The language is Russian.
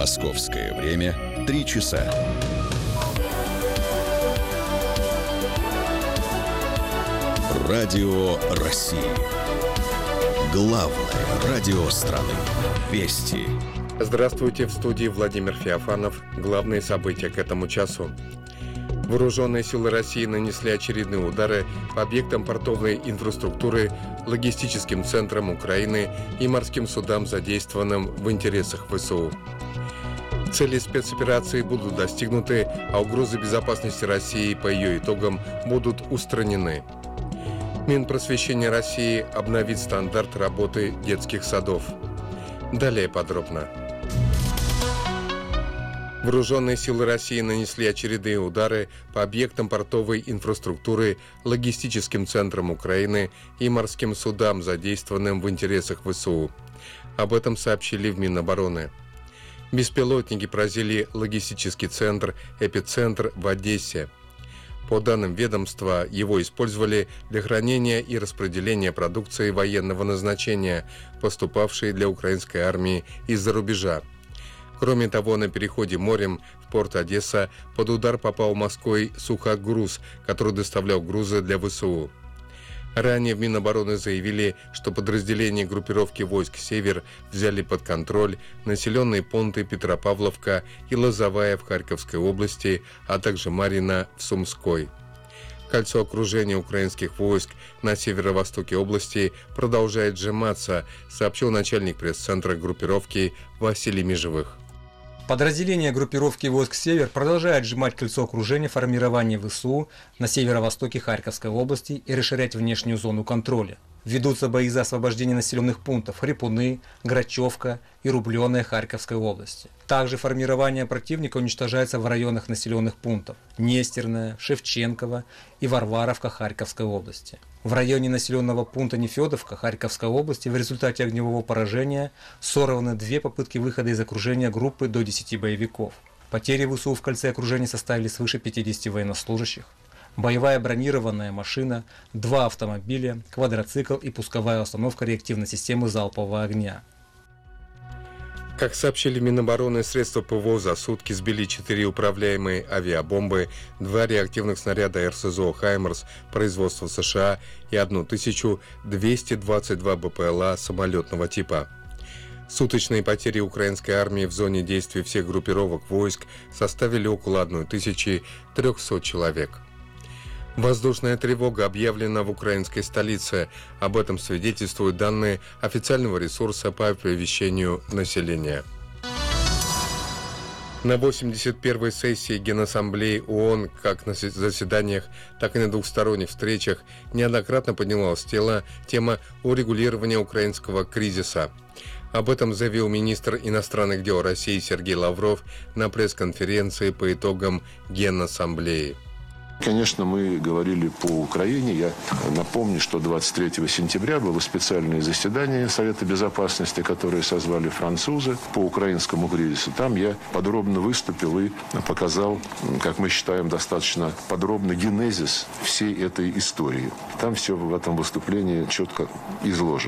Московское время 3 часа. Радио России. Главное радио страны. Вести. Здравствуйте, в студии Владимир Феофанов. Главные события к этому часу. Вооруженные силы России нанесли очередные удары по объектам портовой инфраструктуры, логистическим центрам Украины и морским судам, задействованным в интересах ВСУ. Цели спецоперации будут достигнуты, а угрозы безопасности России по ее итогам будут устранены. Минпросвещение России обновит стандарт работы детских садов. Далее подробно. Вооруженные силы России нанесли очередные удары по объектам портовой инфраструктуры, логистическим центрам Украины и морским судам, задействованным в интересах ВСУ. Об этом сообщили в Минобороны. Беспилотники поразили логистический центр «Эпицентр» в Одессе. По данным ведомства, его использовали для хранения и распределения продукции военного назначения, поступавшей для украинской армии из-за рубежа. Кроме того, на переходе морем в порт Одесса под удар попал морской сухогруз, который доставлял грузы для ВСУ. Ранее в Минобороны заявили, что подразделения группировки войск «Север» взяли под контроль населенные пункты Петропавловка и Лозовая в Харьковской области, а также Марьино в Сумской. Кольцо окружения украинских войск на северо-востоке области продолжает сжиматься, сообщил начальник пресс-центра группировки Василий Межевых. Подразделение группировки войск «Север» продолжает сжимать кольцо окружения формирования ВСУ на северо-востоке Харьковской области и расширять внешнюю зону контроля. Ведутся бои за освобождение населенных пунктов Хрипуны, Грачевка и Рубленая Харьковской области. Также формирование противника уничтожается в районах населенных пунктов Нестерная, Шевченково и Варваровка Харьковской области. В районе населенного пункта Нефедовка Харьковской области в результате огневого поражения сорваны 2 попытки выхода из окружения группы до 10 боевиков. Потери ВСУ в кольце окружения составили свыше 50 военнослужащих. Боевая бронированная машина, 2 автомобиля, квадроцикл и пусковая установка реактивной системы залпового огня. Как сообщили Минобороны, средства ПВО за сутки сбили 4 управляемые авиабомбы, 2 реактивных снаряда РСЗО «Хаймерс» производства США и 1222 БПЛА самолетного типа. Суточные потери украинской армии в зоне действия всех группировок войск составили около 1300 человек. Воздушная тревога объявлена в украинской столице. Об этом свидетельствуют данные официального ресурса по оповещению населения. На 81-й сессии Генассамблеи ООН как на заседаниях, так и на двухсторонних встречах неоднократно поднималась тема урегулирования украинского кризиса. Об этом заявил министр иностранных дел России Сергей Лавров на пресс-конференции по итогам Генассамблеи. Конечно, мы говорили по Украине. Я напомню, что 23 сентября было специальное заседание Совета Безопасности, которое созвали французы по украинскому кризису. Там я подробно выступил и показал, как мы считаем, достаточно подробно генезис всей этой истории. Там все в этом выступлении четко изложено.